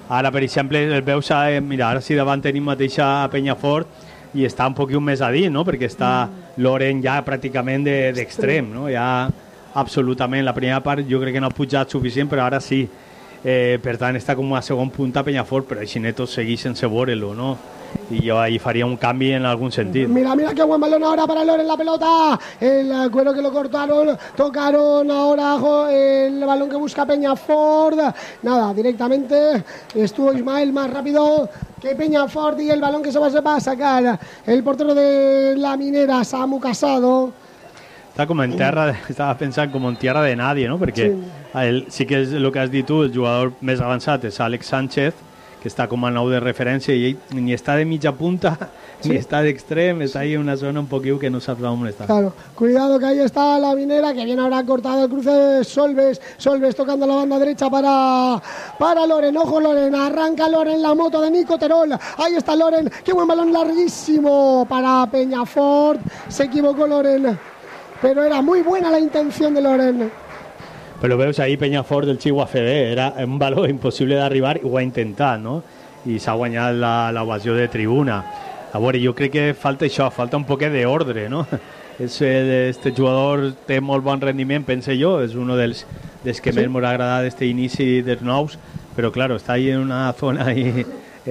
Ara, per exemple, el veus, mira, ara sí davant tenim mateixa Penyafort i està un poquet més a dins, no? Perquè està Loren ja pràcticament d'extrem, no? Ja absolutament. La primera part jo crec que no ha pujat suficient, però ara sí. Per tant, està com a segon punta Penyafort, però així netos segueix sense veure-lo, no? Y yo ahí faría un cambio en algún sentido. Mira qué buen balón ahora para Loren, la pelota, el cuero que lo cortaron, tocaron ahora el balón que busca Peñafort, nada, directamente estuvo Ismael más rápido que Peñafort y el balón que se va a sacar el portero de la Minera, Samu Casado. Está como en tierra, estaba pensando como en tierra de nadie, ¿no? Porque sí que es lo que has dicho tú, el jugador más avanzado es Alex Sánchez, que está como a 9 de referència i ell ni està de mitja punta ni está de extremo, está ahí en una zona un poquito que no sabe dónde está. Claro, cuidado que ahí está la Minera, que bien habrá cortado el cruce de Solves tocando la banda derecha para Loren. Ojo Loren, arranca Loren, la moto de Nico Terol, ahí está Loren, qué buen balón larguísimo para Peñafort, se equivocó Loren, pero era muy buena la intención de Loren. Però veus ahí Penyafort del Chihuahua FB, era un valor impossible d'arribar i ho ha intentat, no? I s'ha guanyat l'ovació de tribuna. A veure, jo crec que falta això, falta un poquet d'ordre, no? Este jugador té molt bon rendiment, pense jo, és un dels que més m'ha agradat este inici dels nous, però claro, està ahí en una zona ahí,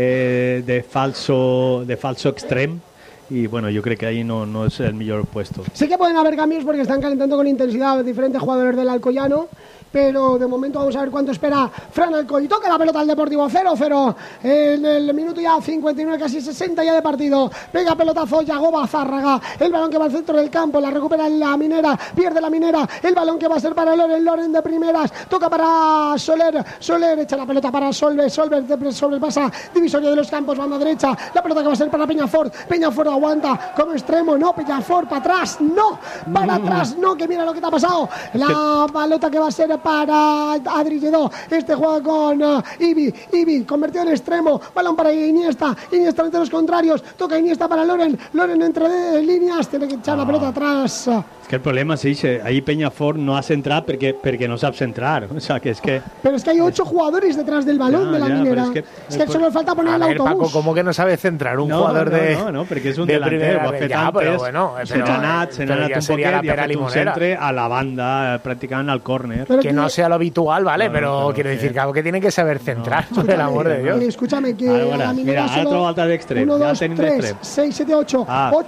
de falso extrem. Y bueno, yo creo que ahí no es el mejor puesto. Sí que pueden haber cambios porque están calentando con intensidad diferentes jugadores del Alcoyano, pero de momento vamos a ver cuánto espera Fran Alcoy. Toca la pelota al Deportivo, 0-0 en el minuto ya 59, casi 60 ya de partido. Pega pelotazo Yagoba Zárraga, el balón que va al centro del campo, la recupera la Minera, pierde la Minera, el balón que va a ser para Loren de primeras, toca para Soler echa la pelota para Solves pasa divisoria de los campos, banda derecha, la pelota que va a ser para Peñafort aguanta como extremo, no, Peñafort para atrás, no, para atrás, no, que mira lo que te ha pasado, la pelota que va a ser para Adri Lledó, este juega con Ibi, convertido en extremo, balón para Iniesta entre los contrarios, toca Iniesta para Loren entre líneas, tiene que echar la pelota atrás. Que el problema es que ahí Peñafort no ha centrat perquè no sap centrar. O sea, que es que... Pero es que hay 8 jugadores detrás del balón de la Minera. Es que solo falta poner el autobús. Paco, ¿cómo que no sabe centrar un jugador de... No, perquè és un delantero. Ho ha fet antes, se n'ha anat un poquet i ha fet un centre a la banda, practicant al córner. Que no sea lo habitual, ¿vale? Pero quiero decir que tiene que saber centrar, por el amor de Dios. Escúchame, que la Minera mira, solo... alta de extremo. 1, 2, 3, 6, 7, 8.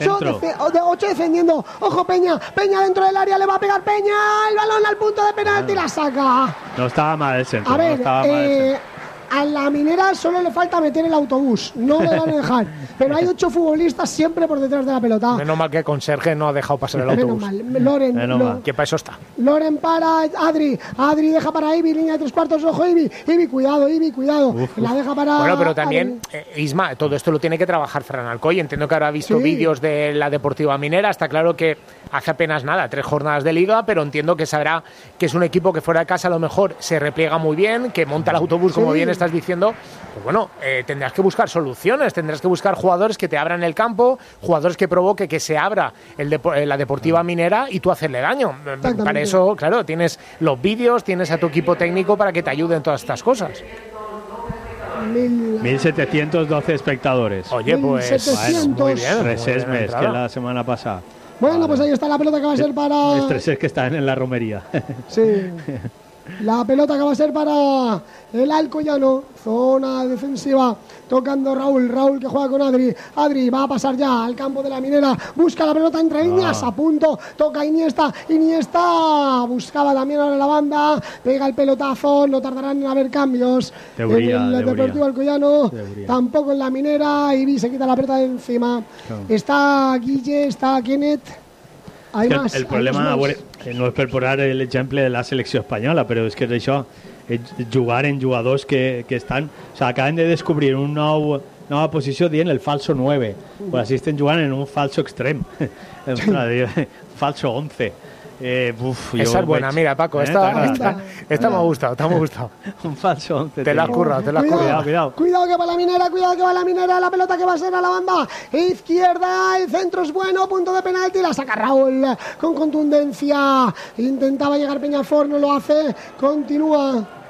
8 defendiendo. Ojo, Peña dentro del área, le va a pegar Peña, el balón al punto de penalti, la saca. No estaba mal el centro. A ver, a la Minera solo le falta meter el autobús, no le van a dejar, pero hay 8 futbolistas siempre por detrás de la pelota. Menos mal que Conserje no ha dejado pasar el autobús. Menos mal. Que para eso está. Loren para Adri deja para Ibi, línea de 3 cuartos, ojo Ibi, cuidado. La deja para... Bueno, pero también, Isma, todo esto lo tiene que trabajar Fran Alcoy. Entiendo que habrá visto vídeos de la Deportiva Minera, está claro que hace apenas 3 jornadas de liga, pero entiendo que sabrá que es un equipo que fuera de casa a lo mejor se repliega muy bien, que monta el autobús como bien estás diciendo. Pues bueno, tendrás que buscar soluciones, tendrás que buscar jugadores que te abran el campo, jugadores que provoque que se abra la Deportiva Minera y tú hacerle daño. Para eso, claro, tienes los vídeos, tienes a tu equipo técnico para que te ayuden todas estas cosas. 1.712 espectadores. Oye, pues 1.700. Muy bien. 3 meses que la semana pasada. Bueno, pues ahí está la pelota que va a ser para... Es 3 que están en la romería. Sí. La pelota que va a ser para el Alcoyano, zona defensiva, tocando Raúl que juega con Adri va a pasar ya al campo de la Minera, busca la pelota entre líneas, a punto, toca Iniesta, buscaba también ahora la banda, pega el pelotazo, no tardarán en haber cambios en el Deportivo Alcoyano, tampoco en la Minera, Ibi se quita la pelota de encima, está Guille, está Kenneth. El problema no és per posar l'exemple de la selecció espanyola, però és que és això, jugar en jugadors que estan... O sea, acaben de descobrir una nova posició dient el falso 9. Pues així estem jugant en un falso extrem. Falso 11. Esa es buena, mira, Paco, esta me ha gustado. Un falso 11. Te la has currado. Cuidado que va la Minera, la pelota que va a ser a la banda izquierda, el centro es bueno, punto de penalti, la saca Raúl con contundencia, intentaba llegar Peñafort, no lo hace, continúa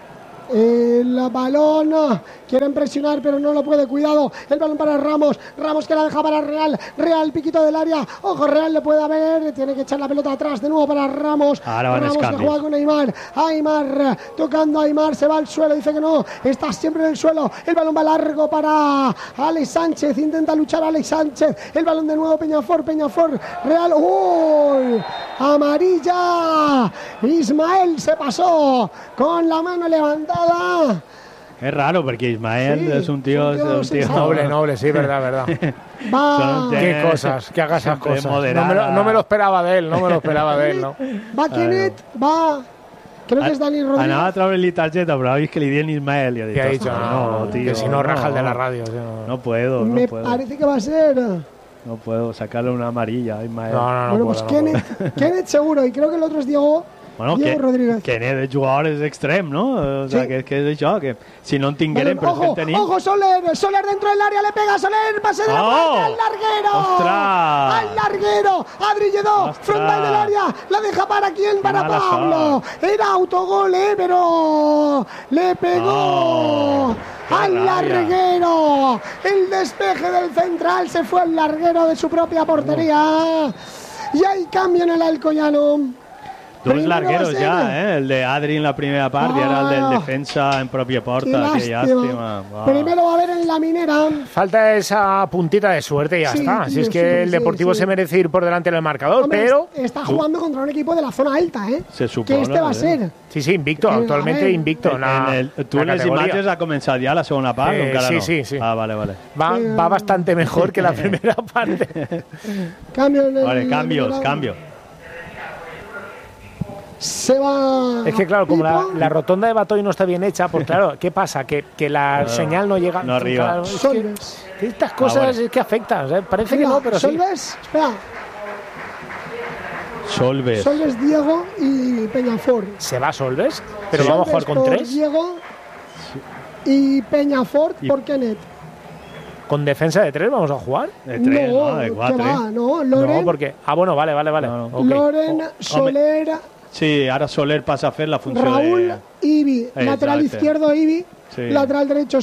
El balón, quieren presionar pero no lo puede, cuidado, el balón para Ramos que la deja para Real, piquito del área, ojo, Real le puede haber, tiene que echar la pelota atrás de nuevo para Ramos. Ramos que juega con Aimar tocando a Aimar, se va al suelo, dice que no, está siempre en el suelo, el balón va largo para Alex Sánchez, intenta luchar Alex Sánchez, el balón de nuevo Peñafort, Real, ¡uy! Amarilla, Ismael se pasó con la mano levantada. Es raro porque Ismael es un tío noble, sí, verdad. Qué cosas, que haga esas cosas. No me lo esperaba de él, ¿no? Va Kenneth, va. Creo que es Dani Rodríguez. Anava a treure-li targeta, però ha vist que li diuen Ismael. I ha dit, ha dicho, no, tío, que si no raja el de la radio. No puedo. Me parece que va a ser. No puedo sacarle una amarilla a Ismael. No bueno, pues Kenneth seguro, y creo que el otro es Diego. Bueno, Rodríguez. Kenneth és jugador extrem, no? O sea, que és això, que si no en tinguérem, però és que en tenim... Ojo, Soler dentro del área, le pega Soler, pase de la puerta, al larguero. ¡Ostras! Al larguero, Adri Lledó, frontal del área, la deja para quién, para Pablo. Era autogol, pero le pegó al larguero. El despeje del central se fue al larguero de su propia portería. Y hay cambio en el Alcoyano. Dos largueros ya, el de Adri en la primera parte y ahora el del defensa en propia porta. Qué lástima. Primero va a haber en la Minera. Falta esa puntita de suerte y ya está. Si es que el Deportivo se merece ir por delante del marcador, hombre, pero... Está jugando contra un equipo de la zona alta, Se supone. Que va a ser. Sí, invicto, actualmente invicto. Tú en las imágenes ha comenzado ya la segunda parte. Sí. Ah, vale. Va bastante mejor que la primera parte. Cambio. Se va. Es que claro, como la rotonda de Batoy no está bien hecha, pues claro, ¿qué pasa? Que la señal no llega. No arriba. Claro, que estas cosas es que afectan, ¿eh? Parece que no, pero Solves, espera. Solves, Diego y Peñafort. ¿Se va Solves? Pero vamos a jugar con 3. Diego y Peñafort por Kenneth. ¿Con defensa de 3 vamos a jugar? De 3, no, de 4. No, Loren. No, porque... bueno, vale. No. Okay. Loren, Soler... Sí, ahora Soler pasa a hacer la función Raúl, de... Ibi, lateral izquierdo Ibi, lateral derecho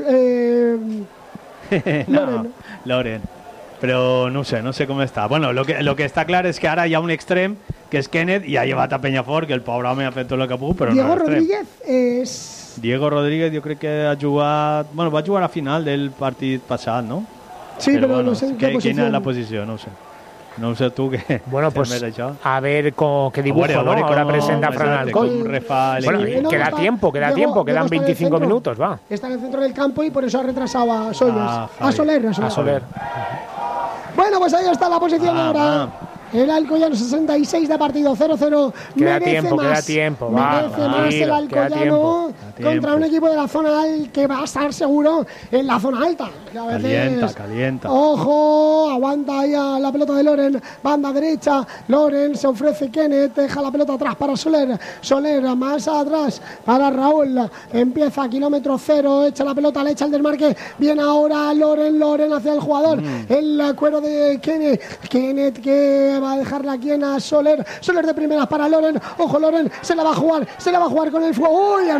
Loren. Pero no sé cómo está. Bueno, lo que está claro es que ahora hi ha un extrem, que és Kenneth, i ha llevat a Peñafort, que el pobre home ha fet tot el que puc, però Diego no Rodríguez és... Diego Rodríguez jo crec que ha jugat... Bueno, va jugar a final del partit passat, no? Sí, però bueno, no sé en qué posició. Quina és la posició, no ho sé. No sé tú qué. Bueno, pues a ver qué dibujo, ¿no? Ahora presenta Fran Alcoy. Bueno, queda tiempo, quedan 25 minutos, va. Está en el centro del campo y por eso ha retrasado a Solers. A Soler. Bueno, pues ahí está la posición ahora. El Alcoyano 66 de partido, 0-0. Queda tiempo. Merece más el Alcoyano contra un equipo de la zona alta que va a estar seguro en la zona alta. Calienta. Ojo, aguanta ahí a la pelota de Loren. Banda derecha, Loren se ofrece Kenneth, deja la pelota atrás para Soler más atrás para Raúl. Empieza kilómetro 0, echa la pelota, le echa el desmarque. Viene ahora Loren hacia el jugador. El cuero de Kenneth que va a dejarla aquí a Soler de primeras para Loren. Ojo, Loren se la va a jugar con el fuego. ¡Uy!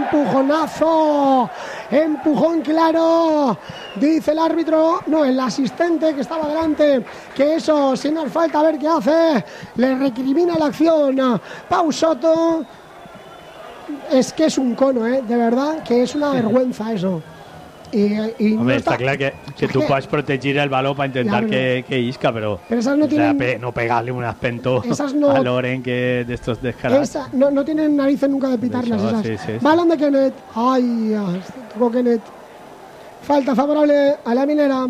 Empujón claro, dice el árbitro, no, el asistente que estaba delante, que eso, si no es falta, a ver qué hace, le recrimina la acción. Pau Soto, es que es un cono, de verdad, que es una vergüenza eso. Y hombre, no está claro que tú puedes proteger el balón para intentar que isca, pero esas no pegarle un aspento a Loren que de estos descarados. No tienen narices nunca de pitarlas esas. Sí. Balón de Kenneth. Ay, tocó Kenneth. Falta favorable a la Minera.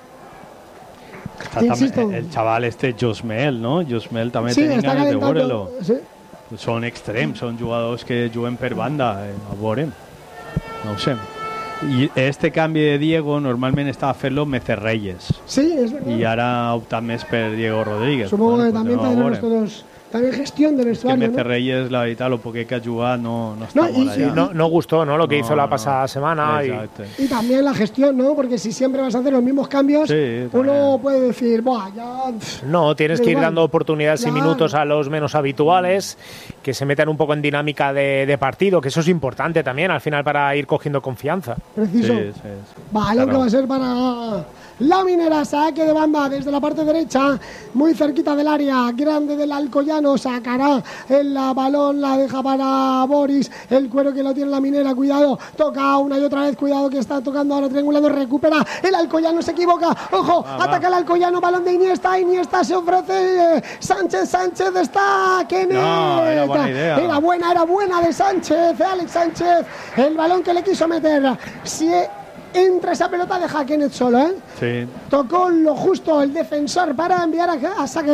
El chaval Josmel, ¿no? Josmel també té ganes de veure-lo. Sí. Són extrems, són jugadors que juguen per banda. A veure, no ho sé. Y este cambio de Diego normalmente estaba a hacerlo Mecerreyes. Sí, es verdad. Y ahora opta més per Diego Rodríguez. Supongo que también tendremos todos también gestión del vestuario. Que Reyes, la veritat, lo poquet que ha jugat no està molt allà. No gustó, ¿no? Lo que hizo la pasada semana. Y también la gestión, ¿no? Porque si siempre vas a hacer los mismos cambios, uno puede decir, buah, ya... No, tienes que ir dando oportunidades y minutos a los menos habituales, que se metan un poco en dinámica de partido, que eso es importante también, al final, para ir cogiendo confianza. Preciso. Balón que va a ser para... La Minera, saque de banda desde la parte derecha, muy cerquita del área grande del Alcoyano, sacará el balón, la deja para Boris, el cuero que lo tiene la Minera, cuidado, toca una y otra vez, cuidado que está tocando ahora triangulando, recupera el Alcoyano, se equivoca, ojo, ataca el Alcoyano, balón de Iniesta se ofrece, Sánchez está, Kenneth, no, era buena idea, era buena de Sánchez, Alex Sánchez, el balón que le quiso meter, si entra esa pelota, deja a Kenneth solo, ¿eh? Sí. Tocó lo justo el defensor para enviar a saque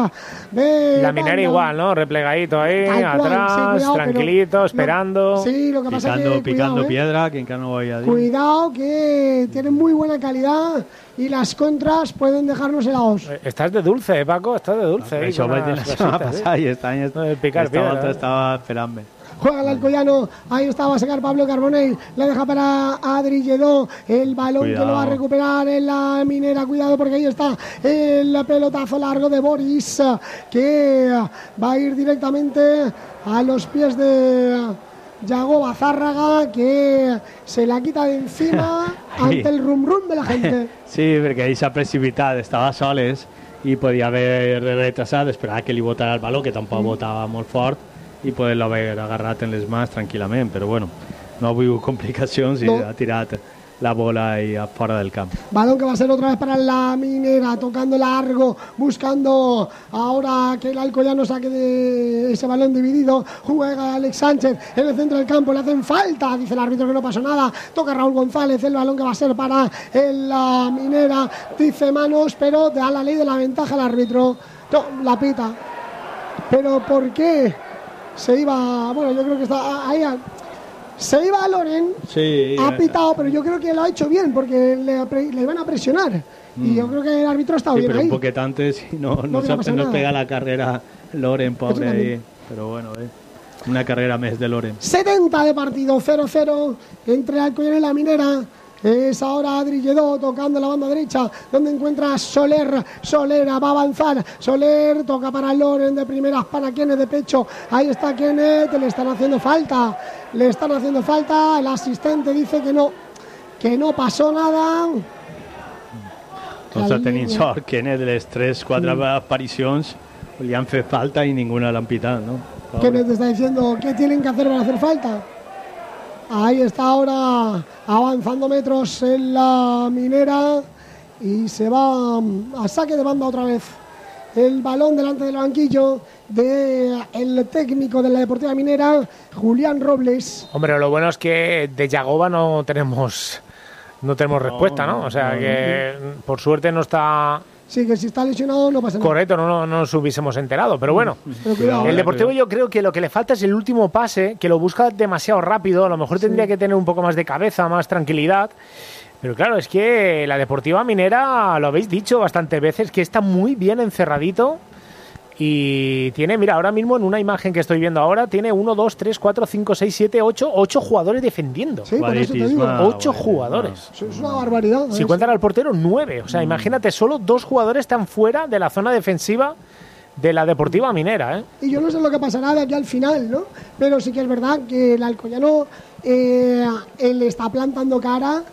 de la Minera igual, ¿no? Replegadito ahí, atrás, sí, tranquilito, esperando. Sí, lo que pasa es que picando piedra, que encara no voy a decir. Cuidado, que tiene muy buena calidad y las contras pueden dejarnos helados. Estás de dulce, Paco, estás de dulce. Això vaig dir la setmana passada i esta volta estava esperant-me. Juega el Alcoyano, ahí está, va a sacar Pablo Carbonell, la deja para Adri Lledó, el balón que lo va a recuperar en la Minera, cuidado porque ahí está el pelotazo largo de Boris, que va a ir directamente a los pies de Yagoba Zárraga, que se la quita de encima ante el rum de la gente. Sí, perquè ell s'ha precipitat, estava soles i podia haver retrasat, esperar que li botara el baló, que tampoc botava molt fort, i poder-lo haver agarrat en les mans tranquil·lament, però bueno, no ha habido complicacions i ha tirat la bola ahí afuera del campo. Balón que va a ser otra vez para la Minera, tocando largo, buscando ahora que el Alcoyano saque de ese balón dividido. Juega Alex Sánchez en el centro del campo, le hacen falta, dice el árbitro que no pasó nada. Toca Raúl González, el balón que va a ser para la Minera, dice manos, pero da la ley de la ventaja el árbitro. No, la pita. ¿Pero por qué? Se iba, bueno, yo creo que está ahí. Se iba a Loren, sí, ha pitado, pero yo creo que lo ha hecho bien porque le iban a presionar. Y yo creo que el árbitro ha estado bien pero ahí. Un poquito antes no pega la carrera Loren, pobre ahí. Pero bueno, una carrera más de Loren. 70 de partido, 0-0 entre Alcoyano y la Minera. Es ahora Adri Lledó tocando la banda derecha, donde encuentra Soler va a avanzar, Soler toca para Loren de primeras, para Kenneth de pecho, ahí está Kenneth, le están haciendo falta, el asistente dice que no pasó nada. Entonces tenim sort, Kenneth, de les 3-4 aparicions li han fet falta i ninguna l'han pitat, ¿no? Kenneth está diciendo qué tienen que hacer para hacer falta. Ahí está ahora avanzando metros en la Minera y se va a saque de banda otra vez. El balón delante del banquillo del técnico de la Deportiva Minera, Julián Robles. Hombre, lo bueno es que de Yagoba no tenemos respuesta, ¿no? O sea que por suerte no está... Sí, que si está lesionado no pasa nada. Correcto, no nos hubiésemos enterado, pero bueno. El Deportivo yo creo que lo que le falta es el último pase, que lo busca demasiado rápido, a lo mejor tendría que tener un poco más de cabeza, más tranquilidad. Pero claro, es que la Deportiva Minera, lo habéis dicho bastantes veces, que está muy bien encerradito. Y tiene, mira, ahora mismo en una imagen que estoy viendo ahora, tiene 1, 2, 3, 4, 5, 6, 7, 8 jugadores defendiendo. Sí, por eso te digo. 8 jugadores. Eso es una barbaridad. Si cuentan al portero, 9. O sea, imagínate, solo 2 jugadores están fuera de la zona defensiva de la Deportiva Minera, ¿eh? Y yo no sé lo que pasará de aquí al final, ¿no? Pero sí que es verdad que el Alcoyano le está plantando cara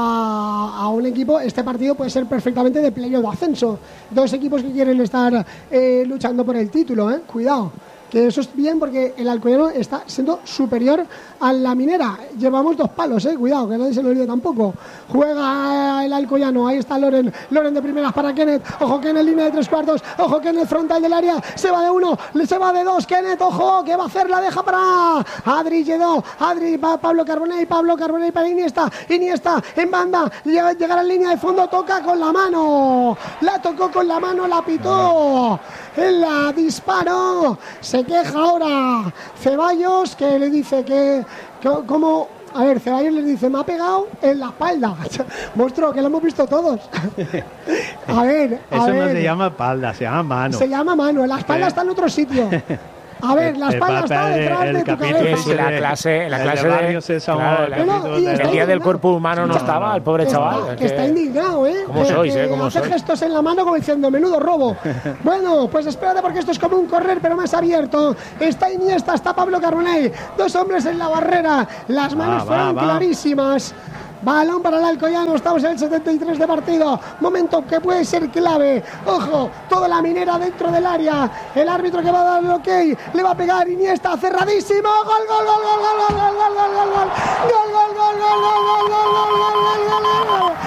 a un equipo. Este partido puede ser perfectamente de playoff de ascenso. 2 equipos que quieren estar luchando por el título, cuidado, que eso es bien porque el Alcoyano está siendo superior a la Minera. Llevamos 2 palos, cuidado, que nadie se lo olvide tampoco. Juega el Alcoyano, ahí está Loren de primeras para Kenneth, ojo Kenneth, línea de 3 cuartos, ojo Kenneth, frontal del área, se va de 1, se va de 2, Kenneth, ojo, ¿qué va a hacer? La deja para Adri Lledó, Pablo Carbonell para Iniesta en banda, llegar en línea de fondo, toca con la mano, la tocó con la mano, la pitó, la disparó, se queja ahora Ceballos, que le dice que como A ver, Ceballos les dice, me ha pegado en la espalda. Monstruo, que lo hemos visto todos. A ver. Eso no se llama espalda, se llama mano. Se llama mano, la espalda está en otro sitio. A ver, la espalda está detrás de tu cabeza. Sí, la clase de barrio el día del cuerpo humano no estaba, el pobre chaval. Que está indignado, ¿eh? ¿Cómo sois, ¿Cómo hace gestos en la mano como diciendo, menudo robo. Bueno, pues espérate porque esto es como un correr, pero más abierto. Está Iniesta, está Pablo Carbonell. 2 hombres en la barrera. Las manos fueron clarísimas. Balón para el Alcoyano, estamos en el 73 de partido. Momento que puede ser clave. Ojo, toda la Minera dentro del área. El árbitro que va a dar el ok. Le va a pegar Iniesta, cerradísimo. Gol, gol, gol, gol, gol, gol, gol, gol, gol, gol, gol. Gol, gol, gol, gol, gol, gol, gol, gol, gol, gol, gol, gol.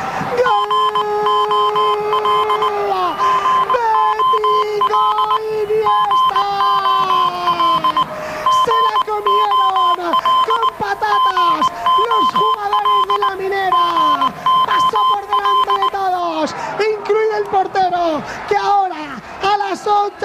Bético Iniesta. Se la comieron con patatas los jugadores de la Minera. Pasó por delante de todos, incluido el portero, que ahora a las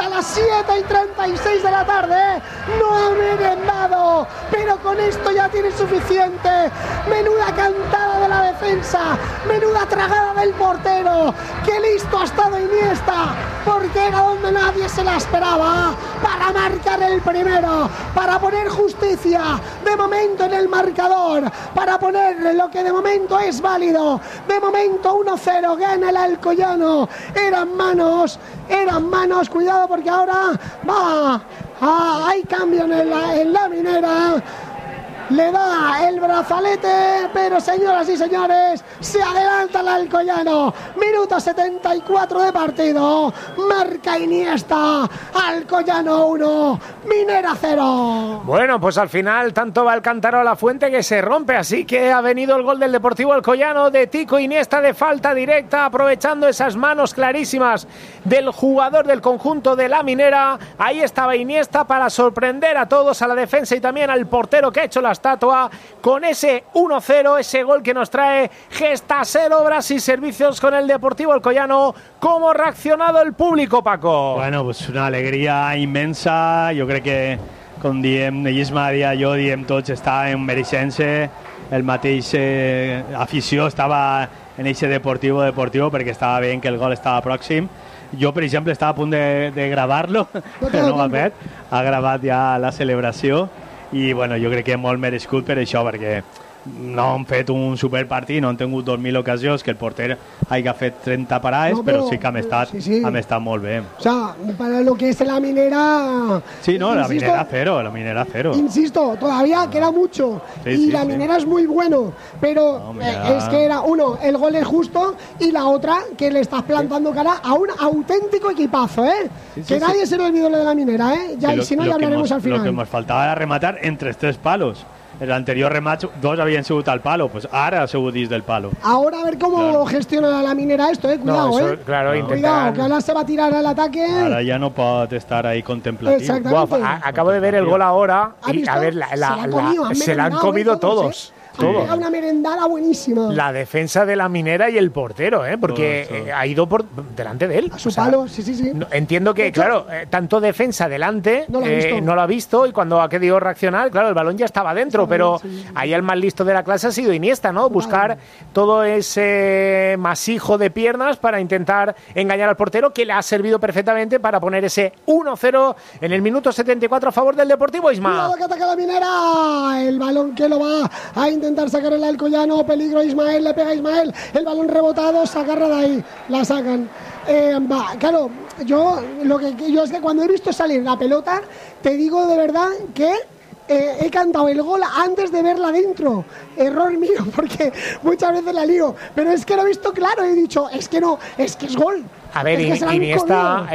7:36 de la tarde no ha merendado, pero con esto ya tiene suficiente. Menuda cantada de la defensa, menuda tragada del portero. Qué listo ha estado Iniesta, porque era donde nadie se la esperaba, para marcar el primero, para poner justicia de momento en el marcador, para poner lo que de momento es válido. De momento 1-0, gana el Alcoyano. Eran manos, cuidado porque ahora va, hay cambio en la Minera. Le da el brazalete, pero señoras y señores, se adelanta el Alcoyano. Minuto 74 de partido. Marca Iniesta. Alcoyano 1, Minera 0. Bueno, pues al final tanto va el cántaro a la fuente que se rompe. Así que ha venido el gol del Deportivo Alcoyano de Tico Iniesta de falta directa, aprovechando esas manos clarísimas del jugador del conjunto de la Minera. Ahí estaba Iniesta para sorprender a todos, a la defensa y también al portero que ha hecho la estatua con ese 1-0, ese gol que nos trae Gestasel Obras y Servicios con el Deportivo Alcoyano. ¿Cómo ha reaccionado el público, Paco? Bueno, pues una alegría inmensa. Jo crec que, com diem, Isma dia jo, diem tots, estàvem mereixent-se. El mateix afició estava en ese deportivo perquè estava veient que el gol estava pròxim. Jo, per exemple, estava a punt de gravar-lo, però no ho ha fet. Ha gravat ja la celebració. I bueno, jo crec que molt merescut per això, perquè no han fet un superpartit, no han tingut 2.000 ocasions, que el porter hagi fet 30 parades, no, però sí que han estat molt bé. O sea, para lo que es la Minera... Sí, no, insisto, la Minera cero. Insisto, todavía queda mucho. Y la Minera es muy bueno, pero no, es que era, uno, el gol es justo, y la otra, que le estás plantando cara a un auténtico equipazo, ¿eh? Que nadie se lo olvidó lo de la Minera, ¿eh? Ya, y si no, ya hablaremos al final. Lo que nos faltaba era rematar entre 3 palos. El anterior rematch, 2 habían sigut al palo, pues ara ha sigut dins del palo. Ahora a ver cómo gestiona la Minera esto, cuidado, no, eso, claro, no. Cuidado, que ahora se va a tirar al ataque. Ahora ya no puede estar ahí contemplativo. Exactamente. Acabo de ver el gol ahora y a ver, se la han comido todos. Todo. Una merendada buenísima. La defensa de la Minera y el portero, porque ha ido por delante de él. A su palo, sí. Entiendo que, claro, tanto defensa delante no lo ha visto y cuando ha querido reaccionar, claro, el balón ya estaba dentro, pero ahí el más listo de la clase ha sido Iniesta, ¿no? Buscar todo ese masijo de piernas para intentar engañar al portero, que le ha servido perfectamente para poner ese 1-0 en el minuto 74 a favor del Deportivo, Isma. Cuidado que ataca la Minera. El balón que lo va a intentar sacar el Alcoyano, peligro Ismael, le pega Ismael, el balón rebotado, se agarra de ahí, la sacan. Claro, yo es que cuando he visto salir la pelota, te digo de verdad que he cantado el gol antes de verla dentro. Error mío, porque muchas veces la lío, pero es que lo he visto claro y he dicho, es que es gol. A ver, Iniesta,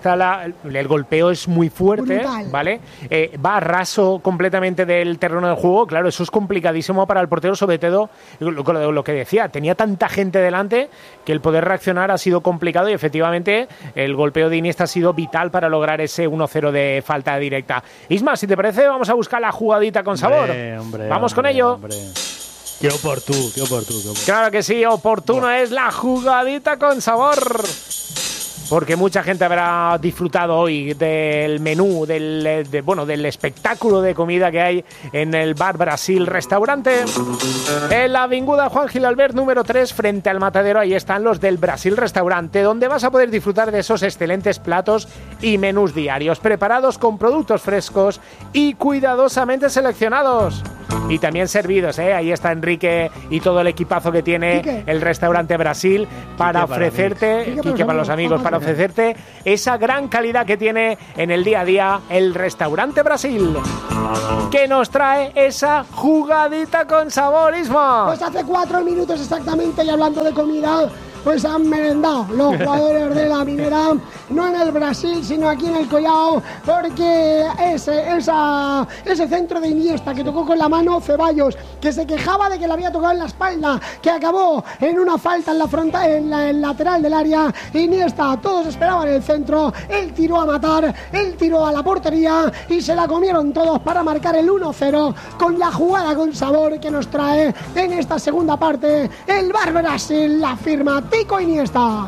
el golpeo es muy fuerte, brutal, ¿vale? Va a raso completamente del terreno del juego. Claro, eso es complicadísimo para el portero, sobre todo lo que decía. Tenía tanta gente delante que el poder reaccionar ha sido complicado y efectivamente el golpeo de Iniesta ha sido vital para lograr ese 1-0 de falta directa. Isma, si te parece, vamos a buscar la jugadita con sabor. Vamos con ello. Qué oportuno. Claro que sí, oportuno es la jugadita con sabor. porque mucha gente habrá disfrutado hoy del menú, del espectáculo de comida que hay en el Bar Brasil Restaurante. En la avinguda Juan Gil Albert número 3, frente al Matadero, ahí están los del Brasil Restaurante, donde vas a poder disfrutar de esos excelentes platos y menús diarios, preparados con productos frescos y cuidadosamente seleccionados. Y también servidos, ¿eh? Ahí está Enrique y todo el equipazo que tiene el Restaurante Brasil para ofrecerte, Quique para los amigos, para ofrecerte esa gran calidad que tiene en el día a día el Restaurante Brasil, que nos trae esa jugadita con sabor, Isma. Pues hace 4 minutos exactamente, y hablando de comida, pues han merendado los jugadores de la Minera, no en el Brasil, sino aquí en el Collao, porque ese centro de Iniesta que tocó con la mano Ceballos, que se quejaba de que le había tocado en la espalda, que acabó en una falta en la frontal, en el lateral del área. Iniesta, todos esperaban el centro, él tiró a matar, él tiró a la portería y se la comieron todos para marcar el 1-0 con la jugada con sabor que nos trae en esta segunda parte el Bar Brasil, la firma Tico Iniesta.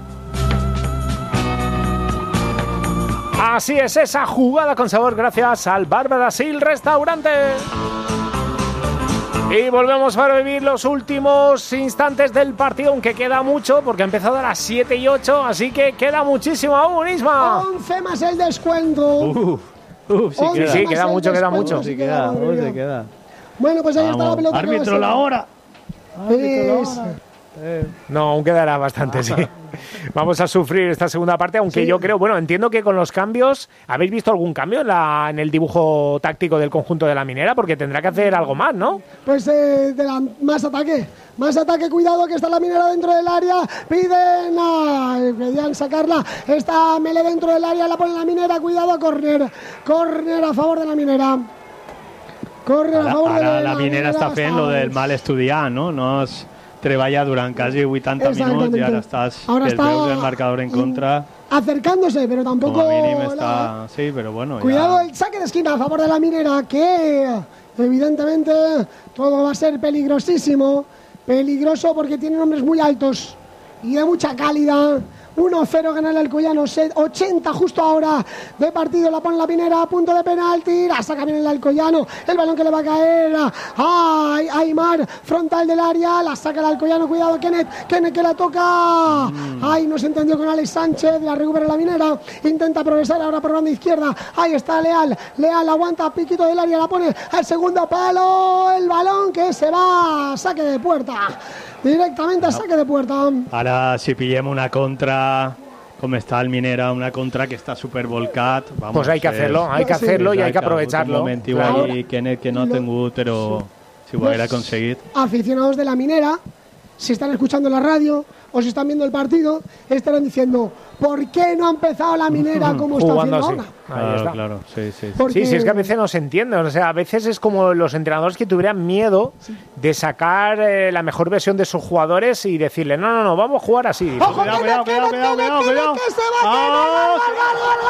Así es, esa jugada con sabor gracias al Bar Brasil Restaurante. Y volvemos para vivir los últimos instantes del partido, aunque queda mucho, porque ha empezado a las 7:08, así que queda muchísimo aún, Isma. 11 más el descuento. Sí, queda mucho. Sí queda. Bueno, pues ahí está la pelota. Árbitro, la hora. No, aún quedará bastante, sí. Vamos a sufrir esta segunda parte, aunque yo creo, bueno, entiendo que con los cambios, ¿habéis visto algún cambio en el dibujo táctico del conjunto de la Minera? Porque tendrá que hacer algo más, ¿no? Pues más ataque, cuidado que está la Minera dentro del área, pedían sacarla, está Mele dentro del área, la pone la Minera, cuidado, córner a favor de la Minera. Ara la Minera està fent lo del mal estudiar, no? No es treballa durant quasi 80 minuts i ara estàs que et veus el marcador en contra. Acercándose, pero tampoco... Como mínim está... Sí, pero bueno... Cuidado, el saque de esquina a favor de la Minera, que evidentemente todo va a ser peligrosísimo. Peligroso porque tienen hombres muy altos y de mucha calidad. 1-0 gana el Alcoyano, 80 justo ahora de partido, la pone la Minera a punto de penalti, la saca bien el Alcoyano, el balón que le va a caer a Aymar, frontal del área, la saca el Alcoyano, cuidado Kenneth que la toca, no se entendió con Alex Sánchez, la recupera la Minera, intenta progresar ahora por banda izquierda, ahí está Leal aguanta, piquito del área, la pone al segundo palo, el balón que se va, saque de puerta. Directamente a saque de puerta. Ara, si pillem una contra, com està el Minera, una contra que està supervolcat... Pues hay que hacerlo, y hay que aprovecharlo. Un moment igual que no ha tingut, però si ho haguera aconseguit. Aficionados de la Minera, si están escuchando la radio o si están viendo el partido, estarán diciendo, ¿por qué no ha empezado la Minera como está haciendo ahora? Claro, sí. Porque... Sí, es que a veces no se entiende, o sea, a veces es como los entrenadores que tuvieran miedo de sacar la mejor versión de sus jugadores y decirle, no, vamos a jugar así. ¡Ojo, cuidado! ¡Que se va a